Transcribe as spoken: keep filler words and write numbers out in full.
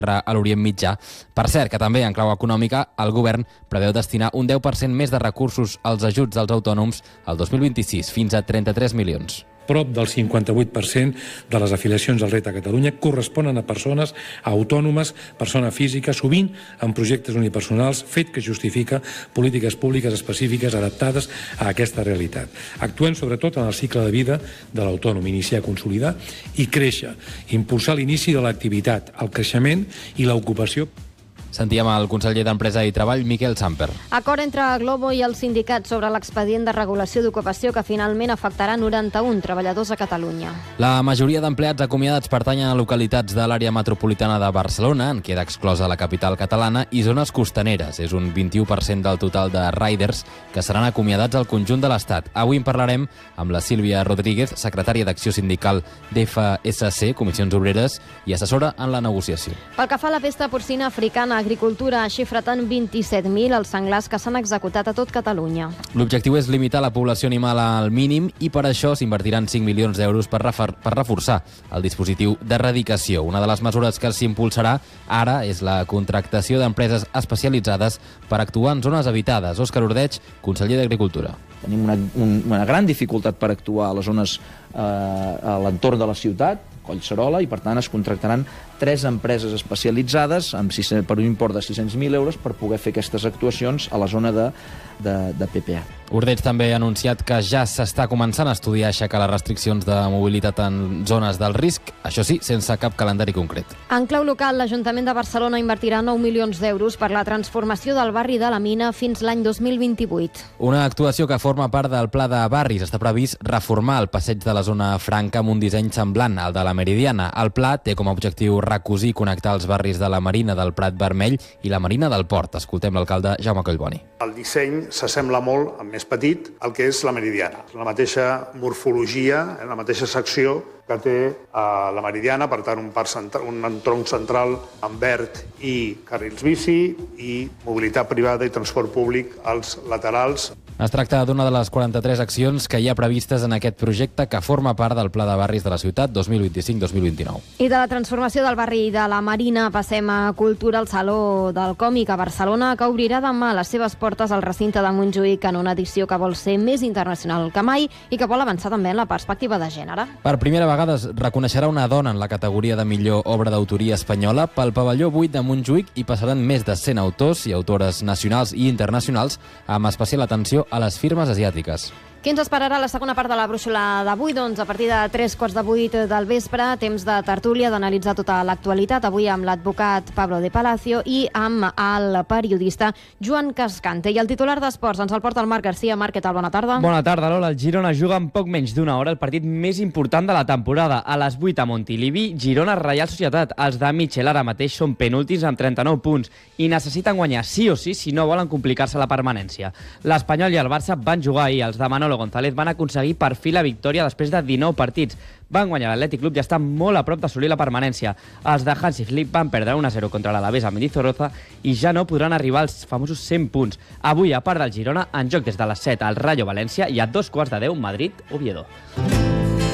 a l'Orient Mitjà. Per cert, que també en clau econòmica el govern preveu destinar un deu per cent més de recursos als ajuts als autònoms el dos mil vint-i-sis, fins a trenta-tres milions. Prop del cinquanta-vuit per cent de les afiliacions al R E T a Catalunya corresponen a persones autònomes, persona física, sovint en projectes unipersonals, fet que justifica polítiques públiques específiques adaptades a aquesta realitat. Actuem sobretot en el cicle de vida de l'autònom, iniciar, consolidar i créixer, impulsar l'inici de l'activitat, el creixement i l'ocupació. Sentíem el conseller d'Empresa i Treball, Miquel Samper. Acord entre Glovo i els sindicats sobre l'expedient de regulació d'ocupació que finalment afectarà noranta-un treballadors a Catalunya. La majoria d'empleats acomiadats pertanyen a localitats de l'àrea metropolitana de Barcelona, en queda exclosa la capital catalana, i zones costaneres. És un vint-i-u per cent del total de riders que seran acomiadats al conjunt de l'Estat. Avui en parlarem amb la Sílvia Rodríguez, secretària d'Acció Sindical d'F S C, Comissions Obreres, i assessora en la negociació. Pel que fa a la pesta porcina africana, Agricultura ha xifrat en vint-i-set mil els senglars que s'han executat a tot Catalunya. L'objectiu és limitar la població animal al mínim i per això s'invertiran cinc milions d'euros per, per reforçar el dispositiu d'erradicació. Una de les mesures que s'impulsarà ara és la contractació d'empreses especialitzades per actuar en zones habitades. Òscar Ordeig, conseller d'Agricultura. Tenim una, una gran dificultat per actuar a les zones eh, a l'entorn de la ciutat, Collserola, i per tant es contractaran tres empreses especialitzades amb sis, per un import de sis-cents mil euros per poder fer aquestes actuacions a la zona de, de, de P P A. Ordeig també ha anunciat que ja s'està començant a estudiar aixecar les restriccions de mobilitat en zones del risc, això sí, sense cap calendari concret. En clau local, l'Ajuntament de Barcelona invertirà nou milions d'euros per la transformació del barri de la Mina fins l'any dos mil vint-i-vuit. Una actuació que forma part del Pla de Barris. Està previst reformar el passeig de la zona franca amb un disseny semblant al de la Meridiana. El pla té com a objectiu recosir i connectar els barris de la Marina del Prat Vermell i la Marina del Port. Escoltem l'alcalde Jaume Collboni. El disseny s'assembla molt, amb més petit, al que és la Meridiana. La mateixa morfologia, la mateixa secció que té a la Meridiana, per tant un, parc central, un tronc central amb verd i carrils bici i mobilitat privada i transport públic als laterals. Es tracta d'una de les quaranta-tres accions que hi ha previstes en aquest projecte que forma part del Pla de Barris de la Ciutat dos mil vint-i-cinc dos mil vint-i-nou. I de la transformació del barri de la Marina passem a Cultura, al Saló del Còmic a Barcelona, que obrirà demà les seves portes al recinte de Montjuïc en una edició que vol ser més internacional que mai i que vol avançar també en la perspectiva de gènere. Per primera vegada es reconeixerà una dona en la categoria de millor obra d'autoria espanyola. Pel pavelló vuit de Montjuïc hi passaran més de cent autors i autores nacionals i internacionals, amb especial atenció a les firmes asiàtiques. Què ens esperarà la segona part de la brúixola d'avui? Doncs a partir de tres quarts de vuit del vespre, temps de tertúlia, d'analitzar tota l'actualitat, avui amb l'advocat Pablo de Palacio i amb el periodista Joan Cascante. I el titular d'Esports ens el porta el Marc Garcia. Marc, què tal? Bona tarda. Bona tarda, Lola. El Girona juga en poc menys d'una hora el partit més important de la temporada. A les vuit a Montilivi, Girona Reial Societat. Els de Mitchell ara mateix són penúltims amb trenta-nou punts i necessiten guanyar sí o sí si no volen complicar-se la permanència. L'Espanyol i el Barça van jugar ahir. Els de Manolo González van aconseguir per fi la victòria després de dinou partits. Van guanyar l'Atlètic Club i estan molt a prop d'assolir la permanència. Els de Hansi Flick van perdre un a zero contra l'Alavés a Mendizorroza i ja no podran arribar als famosos cent punts. Avui, a part del Girona, en joc des de les set al Rayo València i a dos quarts de deu Madrid-Oviedo.